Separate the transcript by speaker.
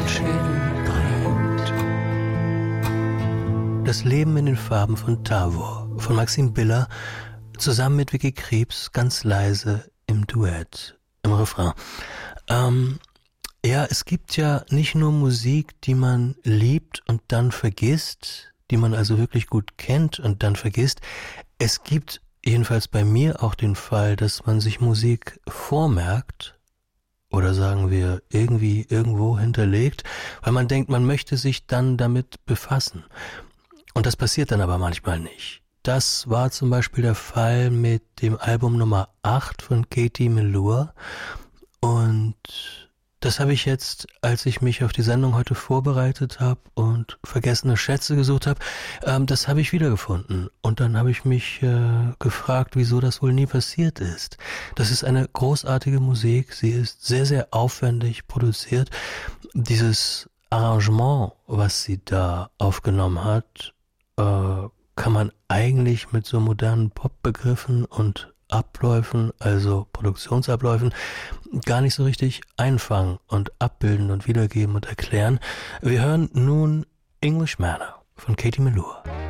Speaker 1: Schädel drängt. Das Leben in den Farben von Tavor von Maxim Biller zusammen mit Vicky Krebs ganz leise im Duett, im Refrain. Ja, es gibt ja nicht nur Musik, die man liebt und dann vergisst, die man also wirklich gut kennt und dann vergisst. Es gibt jedenfalls bei mir auch den Fall, dass man sich Musik vormerkt oder sagen wir irgendwie irgendwo hinterlegt, weil man denkt, man möchte sich dann damit befassen. Und das passiert dann aber manchmal nicht. Das war zum Beispiel der Fall mit dem Album Nummer 8 von Katie Melua. Und das habe ich jetzt, als ich mich auf die Sendung heute vorbereitet habe und vergessene Schätze gesucht habe, das habe ich wiedergefunden. Und dann habe ich mich gefragt, wieso das wohl nie passiert ist. Das ist eine großartige Musik. Sie ist sehr, sehr aufwendig produziert. Dieses Arrangement, was sie da aufgenommen hat, kann man eigentlich mit so modernen Popbegriffen und Abläufen, also Produktionsabläufen, gar nicht so richtig einfangen und abbilden und wiedergeben und erklären. Wir hören nun English Manor von Katie Melua.